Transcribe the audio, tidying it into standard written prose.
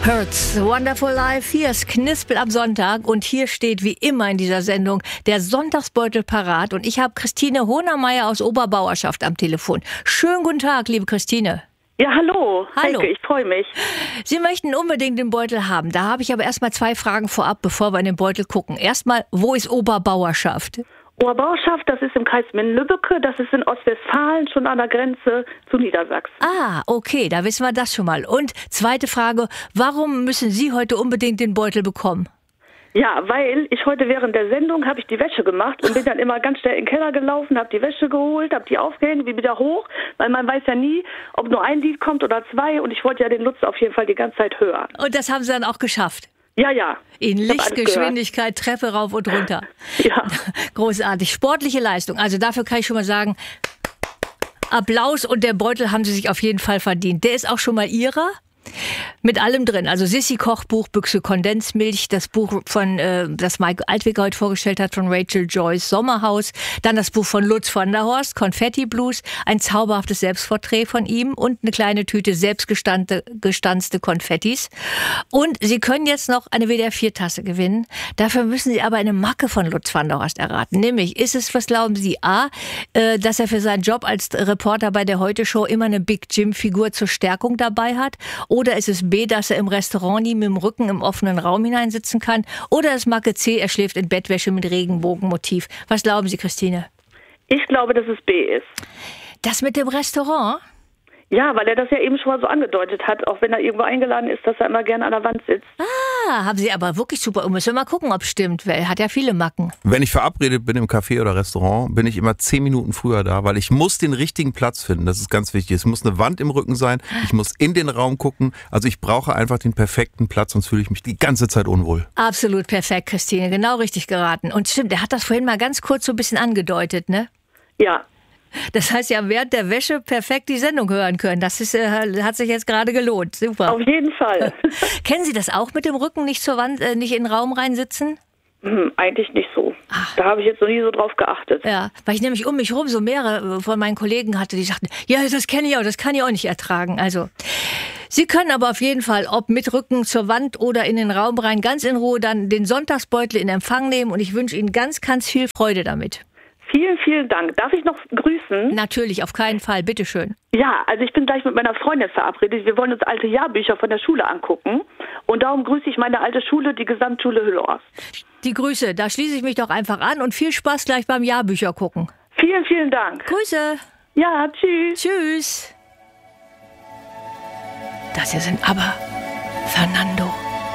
Hertz, Wonderful Life, hier ist Knispel am Sonntag und hier steht wie immer in dieser Sendung der Sonntagsbeutel parat und ich habe Christine Hohnermeier aus Oberbauerschaft am Telefon. Schönen guten Tag, liebe Christine. Ja, hallo. Hallo. Heike, ich freue mich. Sie möchten unbedingt den Beutel haben. Da habe ich aber erstmal 2 Fragen vorab, bevor wir in den Beutel gucken. Erstmal, wo ist Oberbauerschaft? Oberbauerschaft, das ist im Kreis Minden-Lübbecke, das ist in Ostwestfalen, schon an der Grenze zu Niedersachsen. Ah, okay, da wissen wir das schon mal. Und zweite Frage, warum müssen Sie heute unbedingt den Beutel bekommen? Ja, weil ich heute während der Sendung habe ich die Wäsche gemacht und bin dann immer ganz schnell in den Keller gelaufen, habe die Wäsche geholt, habe die aufgehängt, wie wieder hoch, weil man weiß ja nie, ob nur ein Lied kommt oder 2 und ich wollte ja den Lutz auf jeden Fall die ganze Zeit hören. Und das haben Sie dann auch geschafft? Ja, ja. In Lichtgeschwindigkeit, Treppe rauf und runter. Ja. Großartig. Sportliche Leistung. Also dafür kann ich schon mal sagen, Applaus und der Beutel haben Sie sich auf jeden Fall verdient. Der ist auch schon mal Ihrer. Mit allem drin, also Sissi Kochbuch, Büchse Kondensmilch, das Buch von, das Mike Altweger heute vorgestellt hat, von Rachel Joyce, Sommerhaus, dann das Buch von Lutz von der Horst, Konfetti Blues, ein zauberhaftes Selbstporträt von ihm und eine kleine Tüte selbstgestanzte Konfettis. Und Sie können jetzt noch eine WDR-4-Tasse gewinnen. Dafür müssen Sie aber eine Macke von Lutz von der Horst erraten. Nämlich, ist es, was glauben Sie, A, dass er für seinen Job als Reporter bei der Heute-Show immer eine Big Jim-Figur zur Stärkung dabei hat? Oder ist es B, dass er im Restaurant nie mit dem Rücken im offenen Raum hineinsitzen kann? Oder ist Macke C, er schläft in Bettwäsche mit Regenbogenmotiv? Was glauben Sie, Christine? Ich glaube, dass es B ist. Das mit dem Restaurant? Ja, weil er das ja eben schon mal so angedeutet hat, auch wenn er irgendwo eingeladen ist, dass er immer gerne an der Wand sitzt. Ah, haben Sie aber wirklich super. Müssen wir mal gucken, ob es stimmt, weil er hat ja viele Macken. Wenn ich verabredet bin im Café oder Restaurant, bin ich immer 10 Minuten früher da, weil ich muss den richtigen Platz finden. Das ist ganz wichtig. Es muss eine Wand im Rücken sein. Ich muss in den Raum gucken. Also ich brauche einfach den perfekten Platz, sonst fühle ich mich die ganze Zeit unwohl. Absolut perfekt, Christine. Genau richtig geraten. Und stimmt, er hat das vorhin mal ganz kurz so ein bisschen angedeutet, ne? Ja. Das heißt ja, während der Wäsche perfekt die Sendung hören können. Das ist, hat sich jetzt gerade gelohnt. Super. Auf jeden Fall. Kennen Sie das auch mit dem Rücken nicht zur Wand, nicht in den Raum reinsitzen? Eigentlich nicht so. Ach. Da habe ich jetzt noch nie so drauf geachtet. Ja, weil ich nämlich um mich herum so mehrere von meinen Kollegen hatte, die sagten, ja, das kenne ich auch, das kann ich auch nicht ertragen. Also, Sie können aber auf jeden Fall, ob mit Rücken zur Wand oder in den Raum rein, ganz in Ruhe dann den Sonntagsbeutel in Empfang nehmen und ich wünsche Ihnen ganz, ganz viel Freude damit. Vielen, vielen Dank. Darf ich noch grüßen? Natürlich, auf keinen Fall. Bitteschön. Ja, also ich bin gleich mit meiner Freundin verabredet. Wir wollen uns alte Jahrbücher von der Schule angucken. Und darum grüße ich meine alte Schule, die Gesamtschule Hüllhorst. Die Grüße, da schließe ich mich doch einfach an und viel Spaß gleich beim Jahrbücher gucken. Vielen, vielen Dank. Grüße. Ja, tschüss. Tschüss. Das hier sind aber Fernando.